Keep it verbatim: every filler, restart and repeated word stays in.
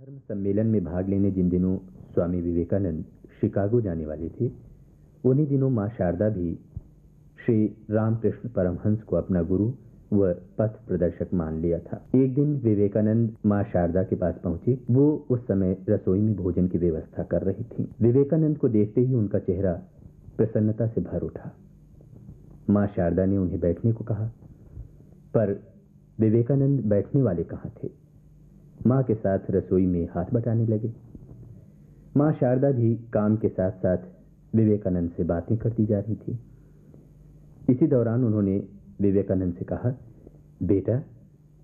धर्म सम्मेलन में भाग लेने जिन दिनों स्वामी विवेकानंद शिकागो जाने वाले थे, उन्हीं दिनों मां शारदा भी श्री रामकृष्ण परमहंस को अपना गुरु व पथ प्रदर्शक मान लिया था। एक दिन विवेकानंद मां शारदा के पास पहुंचे। वो उस समय रसोई में भोजन की व्यवस्था कर रही थी। विवेकानंद को देखते ही उनका चेहरा प्रसन्नता से भर उठा। मां शारदा ने उन्हें बैठने को कहा, पर विवेकानंद बैठने वाले कहाँ थे। मां के साथ रसोई में हाथ बटाने लगे। मां शारदा भी काम के साथ साथ विवेकानंद से बातें करती जा रही थी। इसी दौरान उन्होंने विवेकानंद से कहा, बेटा,